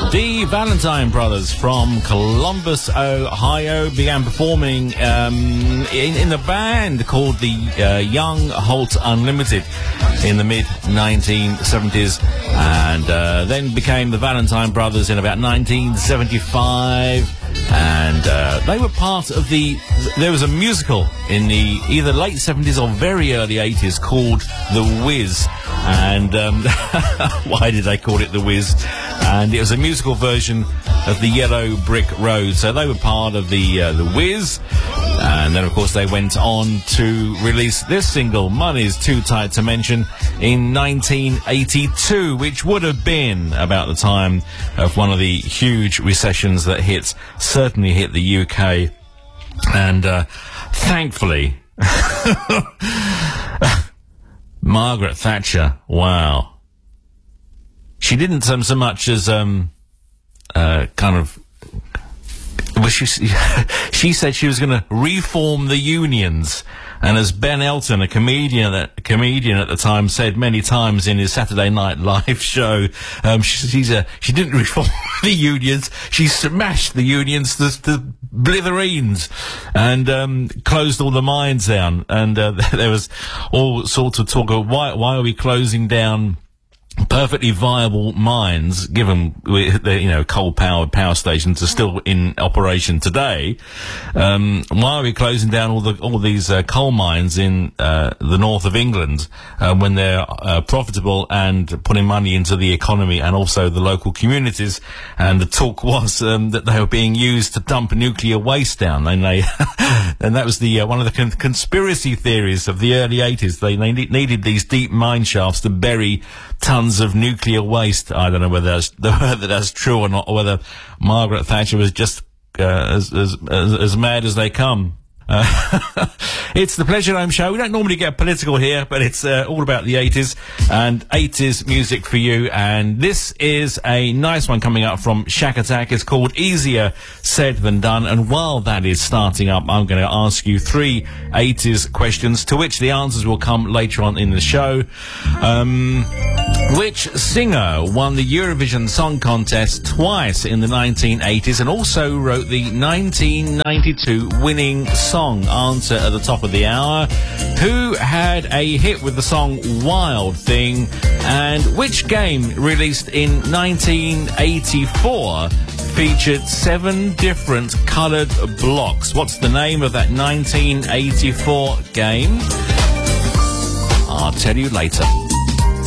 The Valentine Brothers from Columbus, Ohio, began performing in a band called the Young Holt Unlimited in the mid-1970s, and then became the Valentine Brothers in about 1975. And they were part of there was a musical in the either late 70s or very early 80s called The Wiz. And why did they call it The Wiz? And it was a musical version of the Yellow Brick Road. So they were part of the Wiz. And then, of course, they went on to release this single, Money's Too Tight to Mention, in 1982, which would have been about the time of one of the huge recessions that certainly hit the UK. And thankfully, Margaret Thatcher, wow. She didn't so much as she said she was going to reform the unions, and as Ben Elton, a comedian at the time, said many times in his Saturday Night Live show, she didn't reform the unions, she smashed the unions to blithereens and closed all the mines down. And there was all sorts of talk of why are we closing down perfectly viable mines, given the coal-powered power stations are still in operation today. Why are we closing down all these coal mines in the north of England when they're profitable and putting money into the economy and also the local communities? And the talk was that they were being used to dump nuclear waste down. And and that was one of the conspiracy theories of the early 80s. They needed these deep mine shafts to bury tons of nuclear waste. I don't know whether that's true or not, or whether Margaret Thatcher was just as mad as they come. It's the Pleasure Dome Show. We don't normally get political here, but it's all about the 80s and 80s music for you. And this is a nice one coming up from Shack Attack. It's called Easier Said Than Done. And while that is starting up, I'm going to ask you 3 80s questions, to which the answers will come later on in the show. Which singer won the Eurovision Song Contest twice in the 1980s and also wrote the 1992 winning song? Answer at the top of the hour. Who had a hit with the song Wild Thing? And which game released in 1984 featured 7 different coloured blocks? What's the name of that 1984 game? I'll tell you later.